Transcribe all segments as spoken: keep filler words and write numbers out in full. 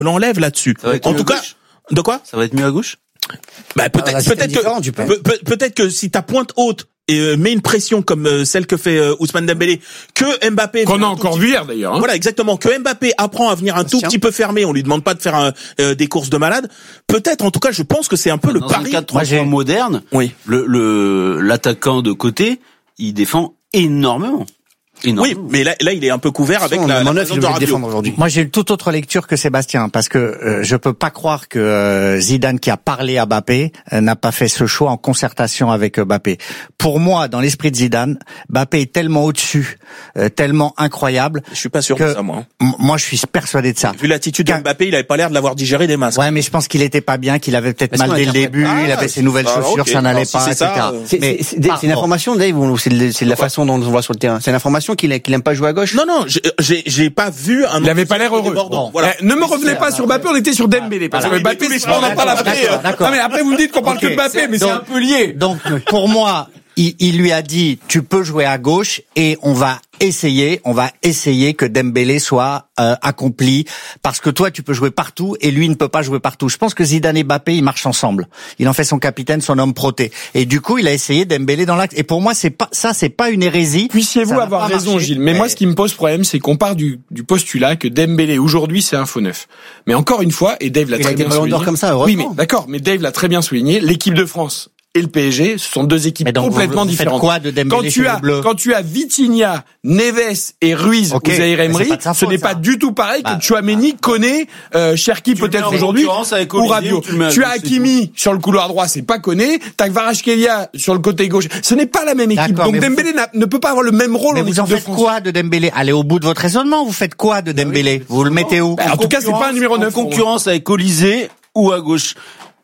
l'enlève là-dessus. En tout cas, gauche. de quoi? Ça va être mieux à gauche? Bah peut-être, ah, peut-être que peut. peut, peut-être que si ta pointe haute et euh, met une pression comme euh, celle que fait euh, Ousmane Dembélé, que Mbappé qu'on a encore vu hier d'ailleurs. Hein. Voilà, exactement, que Mbappé apprend à venir un tout petit peu fermé, on lui demande pas de faire un, euh, des courses de malade. Peut-être, en tout cas, je pense que c'est un peu Dans le un pari. quatre trois trois moderne. Oui. Le le l'attaquant de côté, il défend énormément. Oui, mais là, là, il est un peu couvert avec la, la présence de Radio. Moi, j'ai une toute autre lecture que Sébastien, parce que euh, je peux pas croire que euh, Zidane, qui a parlé à Mbappé, euh, n'a pas fait ce choix en concertation avec euh, Mbappé. Pour moi, dans l'esprit de Zidane, Mbappé est tellement au-dessus, euh, tellement incroyable. Je suis pas sûr que, de ça, moi. M- moi, je suis persuadé de ça. Vu l'attitude de Mbappé, il avait pas l'air de l'avoir digéré des masques. Ouais, mais je pense qu'il était pas bien, qu'il avait peut-être Est-ce mal qu'on dès le interprète début, Ah, il avait ses nouvelles ah, chaussures, okay. ça n'allait Alors, si pas, c'est et cetera. ça, euh, C'est, c'est, c'est, c'est une information, Dave, ou c'est de, c'est de la façon dont on voit sur le terrain? C'est une information qu'il, qu'il aime pas jouer à gauche? Non, non, j'ai, j'ai, j'ai pas vu un. Il avait pas l'air heureux. Bon, voilà. Eh, ne me revenez pas sur Mbappé, on était sur Dembélé. Parce que Mbappé, on n'en parle après. D'accord. Non mais après vous me dites qu'on parle que de Mbappé, mais c'est un peu lié. Donc, pour moi, il, il lui a dit, tu peux jouer à gauche et on va essayer, on va essayer que Dembélé soit euh, accompli, parce que toi tu peux jouer partout et lui ne peut pas jouer partout. Je pense que Zidane et Mbappé, ils marchent ensemble. Il en fait son capitaine, son homme proté. Et du coup, il a essayé Dembélé dans l'axe. Et pour moi, c'est pas ça, c'est pas une hérésie. Puissiez-vous Ça avoir va pas raison, marcher. Gilles. Mais Ouais. moi, ce qui me pose problème, c'est qu'on part du, du postulat que Dembélé aujourd'hui c'est un faux neuf. Mais encore une fois, et Dave l'a Il a très été bien ballon souligné. d'or comme ça, oui, heureusement. mais d'accord. Mais Dave l'a très bien souligné. L'équipe de France et le P S G, ce sont deux équipes Mais donc, complètement vous- vous faites différentes. quoi de Dembélé quand chez tu les as, Bleus quand tu as Vitinha, Neves et Ruiz Ok, ou Zaïre mais Emery, c'est pas de sa ce faute, n'est ça. pas du tout pareil Bah, que Tchouaméni, Koné, euh, Cherki Tu le peut-être mets en aujourd'hui concurrence avec ou Olysée Rabiot. ou tu le mets à Tu as gauche, c'est Hakimi sur le couloir droit, c'est pas Koné. T'as Kvaratskhelia sur le côté gauche. Ce n'est pas la même équipe. D'accord, Donc mais vous Dembélé n'a- ne peut pas avoir le même rôle Mais en vous équipe en de faites France. quoi de Dembélé? Allez au bout de votre raisonnement, vous faites quoi de Dembélé? Vous le mettez où? Bah, en tout cas, c'est pas un numéro neuf. En concurrence avec Olysée ou à gauche.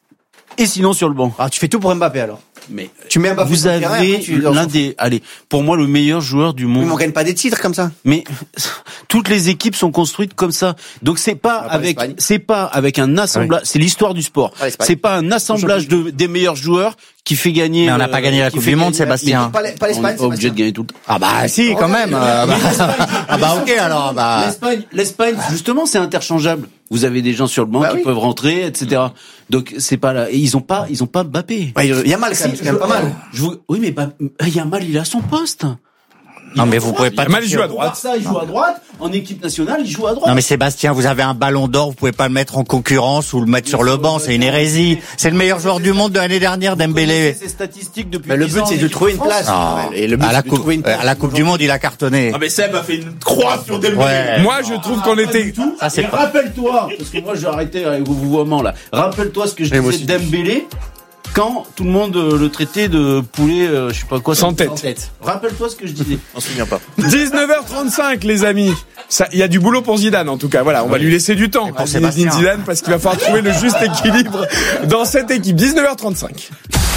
Et sinon sur le banc. Ah, tu fais tout pour Mbappé, alors. Mais Tu mets Mbappé vous sur le terrain, avez après, tu- l'un des, allez, pour moi le meilleur joueur du monde. Mais on gagne pas des titres comme ça. Mais toutes les équipes sont construites comme ça. Donc c'est pas Ah, pas avec, l'Espagne. c'est pas avec un assemblage. C'est l'histoire du sport. Pas l'Espagne. C'est pas un assemblage de des meilleurs joueurs qui fait gagner. Mais on n'a pas gagné la qui Coupe fait du Monde, gagner- Sébastien. Pas, l'Espagne, pas On l'Espagne, n'est pas obligé de gagner tout le temps. Ah bah si, quand même. euh, bah, ah bah ok alors. Bah. L'Espagne, l'Espagne, justement, c'est interchangeable. Vous avez des gens sur le banc Bah qui oui. peuvent rentrer, et cetera. Donc c'est pas là. Et ils ont pas, ils ont pas Mbappé. Ouais, il y a mal quand même, c'est quand même pas mal. Je vous, oui, mais bah, Yamal, il est à son poste. Non mais vous pouvez pas. Yamal, il joue à Au droite. Barça, il joue à droite. En équipe nationale, il joue à droite. Non mais Sébastien, vous avez un ballon d'or, vous pouvez pas le mettre en concurrence ou le mettre sur le banc, c'est une hérésie. C'est le meilleur joueur du monde de l'année dernière, Dembélé. Ces statistiques depuis Mais le dix but, ans en c'est de équipe trouver une France. place. Ah. Et le but, À la c'est de coupe, trouver une place. à la Coupe du Monde, il a cartonné. Ah mais Seb a fait une croix sur Dembélé. Ouais. Moi, je trouve qu'on était. Ça c'est Et pas. rappelle-toi, parce que moi j'ai arrêté avec vos vouvoiements là. Rappelle-toi ce que je Et moi disais aussi. de Dembélé quand tout le monde euh, le traitait de poulet, euh, je sais pas quoi, Sans tête. Rappelle-toi ce que je disais. On se souvient pas. dix-neuf heures trente-cinq, les amis. Ça, il y a du boulot pour Zidane, en tout cas. Voilà, on va lui laisser du temps pour à Zinedine Sébastien. Zidane parce qu'il va falloir trouver le juste équilibre dans cette équipe. dix-neuf heures trente-cinq.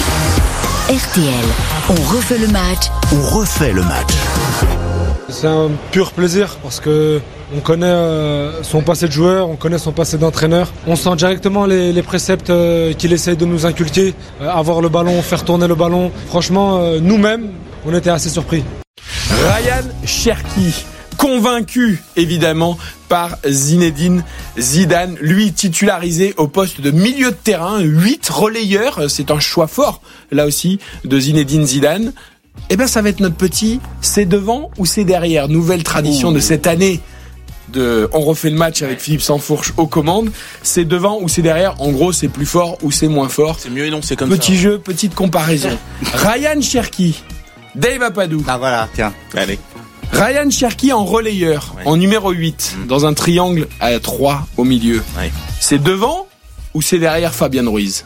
R T L, on refait le match. On refait le match. C'est un pur plaisir parce que on connaît euh, son passé de joueur, on connaît son passé d'entraîneur. On sent directement les, les préceptes euh, qu'il essaye de nous inculquer, euh, avoir le ballon, faire tourner le ballon. Franchement, euh, nous-mêmes, on était assez surpris. Ryan Cherki, convaincu évidemment par Zinedine Zidane, lui titularisé au poste de milieu de terrain, huit relayeurs, c'est un choix fort là aussi de Zinedine Zidane. Eh ben ça va être notre petit, c'est devant ou c'est derrière, nouvelle tradition Ouh. de cette année. De, on refait le match avec Philippe Sansfourche aux commandes, c'est devant ou c'est derrière, en gros c'est plus fort ou c'est moins fort. C'est mieux énoncé comme Petit ça. jeu, petite comparaison. Ryan Cherki, Dave Apadou. Ah voilà, tiens. Allez. Ryan Cherki en relayeur, Ouais. en numéro huit, Mmh. dans un triangle à trois au milieu. Ouais. C'est devant ou c'est derrière Fabien Ruiz?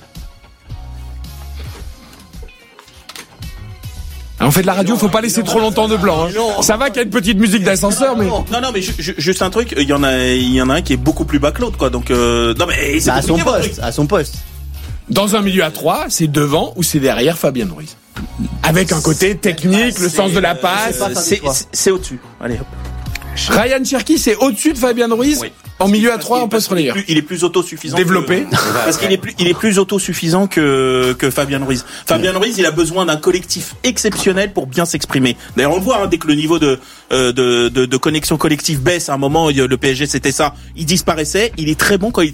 En fait, la radio, faut pas laisser trop longtemps de blanc. Hein. Ça va qu'il y a une petite musique d'ascenseur, mais... Non, non, mais ju- ju- juste un truc, il y en a, il y en a un qui est beaucoup plus bas que l'autre, quoi. Donc, euh, non, mais c'est Bah, à son compliqué, votre poste, truc. à son poste. Dans un milieu à trois, c'est devant ou c'est derrière Fabien Ruiz? Avec un côté technique, le sens de la passe. Euh, C'est, c'est, c'est au-dessus. Allez, hop. Ryan Cherki, c'est au-dessus de Fabien Ruiz? Oui. En milieu à trois, en poste relayeur. Il est plus autosuffisant. Développé. Que, parce qu'il est plus, il est plus autosuffisant que que Fabien Ruiz. Fabien Ruiz, il a besoin d'un collectif exceptionnel pour bien s'exprimer. D'ailleurs, on le voit hein, dès que le niveau de, euh, de de de connexion collective baisse, à un moment, le P S G c'était ça, il disparaissait. Il est très bon quand il